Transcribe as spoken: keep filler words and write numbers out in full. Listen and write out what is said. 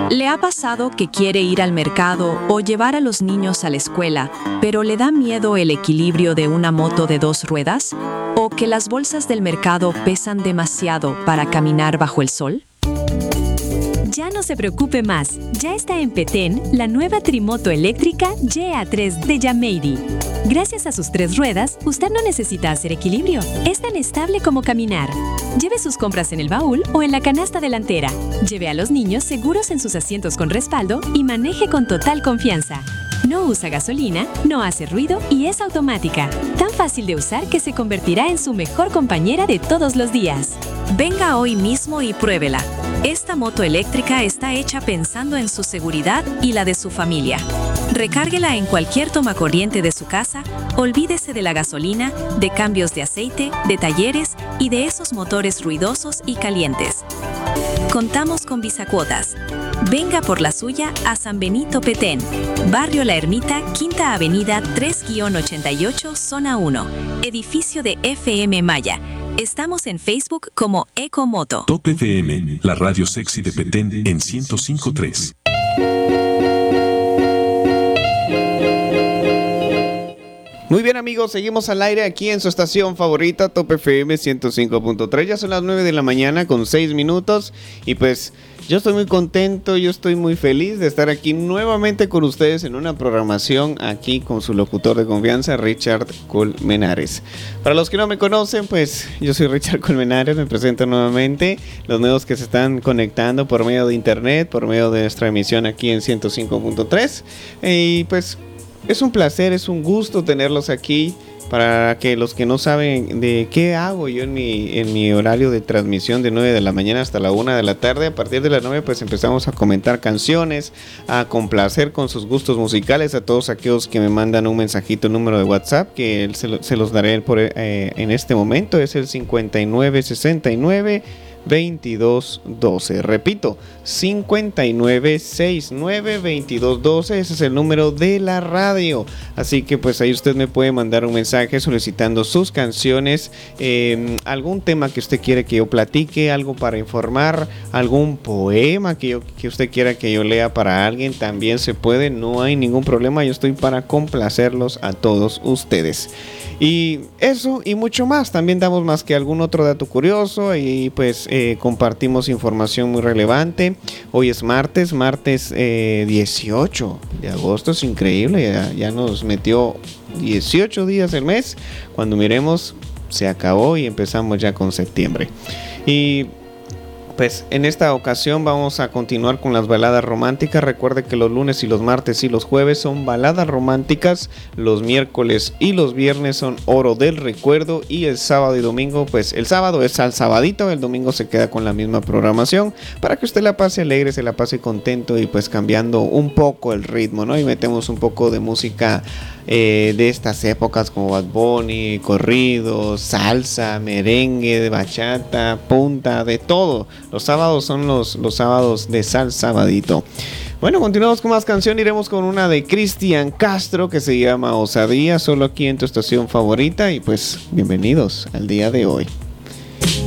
¿Le ha pasado que quiere ir al mercado o llevar a los niños a la escuela, pero le da miedo el equilibrio de una moto de dos ruedas? ¿O que las bolsas del mercado pesan demasiado para caminar bajo el sol? Ya no se preocupe más, ya está en Petén la nueva trimoto eléctrica G A tres de Yameiri. Gracias a sus tres ruedas, usted no necesita hacer equilibrio. Es tan estable como caminar. Lleve sus compras en el baúl o en la canasta delantera. Lleve a los niños seguros en sus asientos con respaldo y maneje con total confianza. No usa gasolina, no hace ruido y es automática. Tan fácil de usar que se convertirá en su mejor compañera de todos los días. Venga hoy mismo y pruébela. Esta moto eléctrica está hecha pensando en su seguridad y la de su familia. Recárguela en cualquier tomacorriente de su casa, olvídese de la gasolina, de cambios de aceite, de talleres y de esos motores ruidosos y calientes. Contamos con Bisacuotas. Venga por la suya a San Benito Petén, Barrio La Ermita, Quinta Avenida tres ochenta y ocho, Zona uno, edificio de F M Maya. Estamos en Facebook como Ecomoto. Top F M, la radio sexy de Petén en ciento cinco punto tres. Muy bien, amigos, seguimos al aire aquí en su estación favorita, Top F M ciento cinco punto tres. Ya son las nueve de la mañana con seis minutos y pues yo estoy muy contento, yo estoy muy feliz de estar aquí nuevamente con ustedes en una programación aquí con su locutor de confianza, Richard Colmenares. Para los que no me conocen, pues yo soy Richard Colmenares, me presento nuevamente. Los nuevos que se están conectando por medio de internet, por medio de nuestra emisión aquí en ciento cinco punto tres. Y pues es un placer, es un gusto tenerlos aquí. Para que los que no saben de qué hago yo en mi, en mi horario de transmisión de nueve de la mañana hasta la una de la tarde, a partir de las nueve pues empezamos a comentar canciones, a complacer con sus gustos musicales a todos aquellos que me mandan un mensajito, número de WhatsApp, que se, lo, se los daré por, eh, en este momento, es el cincuenta y nueve sesenta y nueve veintidós doce. Repito, cincuenta y nueve sesenta y nueve veintidós doce. Ese es el número de la radio. Así que pues ahí usted me puede mandar un mensaje solicitando sus canciones, eh, algún tema que usted quiere que yo platique, algo para informar, algún poema que, yo, que usted quiera que yo lea para alguien. También se puede, no hay ningún problema. Yo estoy para complacerlos a todos ustedes. Y eso y mucho más. También damos más que algún otro dato curioso y pues eh, compartimos información muy relevante. Hoy es martes, martes eh, dieciocho de agosto. Es increíble, ya, ya nos metió dieciocho días el mes. Cuando miremos se acabó y empezamos ya con septiembre. Y pues en esta ocasión vamos a continuar con las baladas románticas. Recuerde que los lunes y los martes y los jueves son baladas románticas. Los miércoles y los viernes son oro del recuerdo. Y el sábado y domingo, pues el sábado es al sabadito. El domingo se queda con la misma programación para que usted la pase alegre, se la pase contento y pues cambiando un poco el ritmo, ¿no? Y metemos un poco de música Eh, de estas épocas como Bad Bunny, corridos, salsa, merengue, de bachata, punta, de todo. Los sábados son los, los sábados de Sal Sabadito. Bueno, continuamos con más canción. Iremos con una de Cristian Castro que se llama Osadía, solo aquí en tu estación favorita. Y pues bienvenidos al día de hoy.